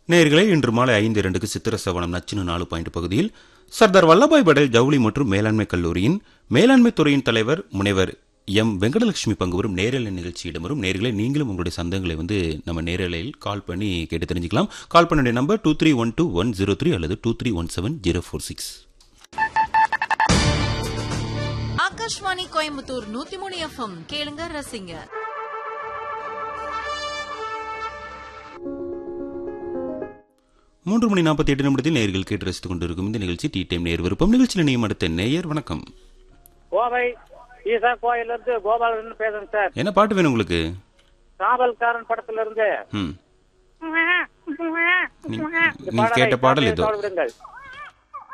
நேயர்களே, இன்று மாலை 5:02க்கு சித்திர சவனம் நச்சினு 4 பகுதியில் சர்தார் வல்லபாய் படேல் ஜவுளி மற்றும் மேலாண்மை கல்லூரியின் மேலாண்மை துறையின் தலைவர் முனைவர் எம் வெங்கடலட்சுமி பங்கு வரும் நேரலை நிகழ்ச்சி இடம்பெறும். நேயர்களே, நீங்களும் உங்களுடைய சந்தங்களை நம்ம நேரலையில் கால் பண்ணி கேட்டு தெரிஞ்சுக்கலாம். கால் பண்ண நம்பர் 2312-103 அல்லது 2317-046. ஆகாஷ்வாணி கோயம்புத்தூர் 103 FM கேளுங்க, ரசிங்க. 3:48 நேயர்கள் கேட்டு ரசித்துக் கொண்டிருக்கும் இந்த நிகழ்ச்சி டீ டைம் நேயர் விருப்பம். நிகழ்ச்சியில் நீயும் அடுத்த நேயர். வணக்கம். கோவை ஈசா கோயில இருந்து கோபாலன் பேசுறேன் சார். என்ன பாட்டு வேணும் உங்களுக்கு? காவல்காரன் படத்துல இருந்து நீங்க கேட்ட பாடல் இதோ.